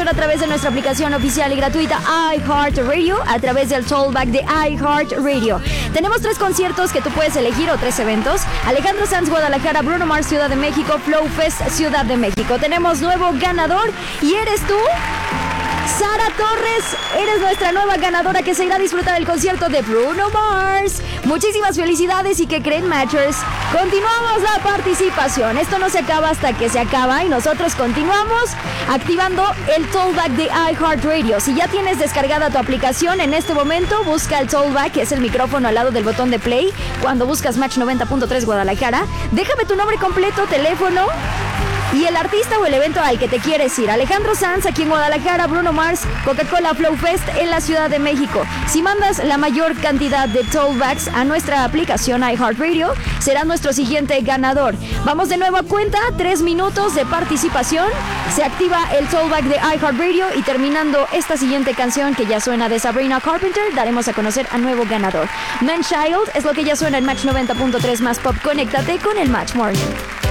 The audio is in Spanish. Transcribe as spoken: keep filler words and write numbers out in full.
suena a través de nuestra aplicación oficial y gratuita iHeartRadio, a través del Tollback de iHeartRadio. Tenemos tres conciertos que tú puedes elegir o tres eventos. Alejandro Sanz, Guadalajara; Bruno Mars, Ciudad de México; Flow Fest, Ciudad de México. Tenemos nuevo ganador y eres tú, Sara Torres. Eres nuestra nueva ganadora que se irá a disfrutar el concierto de Bruno Mars. Muchísimas felicidades. ¿Y que creen, Matchers? Continuamos la participación. Esto no se acaba hasta que se acaba y nosotros continuamos activando el Tollback de iHeartRadio. Si ya tienes descargada tu aplicación, en este momento busca el Tollback, que es el micrófono al lado del botón de play. Cuando buscas Match noventa punto tres Guadalajara, déjame tu nombre completo, teléfono y el artista o el evento al que te quieres ir. Alejandro Sanz aquí en Guadalajara; Bruno Mars, Coca-Cola Flow Fest en la Ciudad de México. Si mandas la mayor cantidad de Tollbacks a nuestra aplicación iHeartRadio, será nuestro siguiente ganador. Vamos de nuevo a cuenta, tres minutos de participación. Se activa el Tollback de iHeartRadio y terminando esta siguiente canción que ya suena de Sabrina Carpenter, daremos a conocer a nuevo ganador. Man Child es lo que ya suena en Match noventa punto tres más Pop. Conéctate con el Match Morning.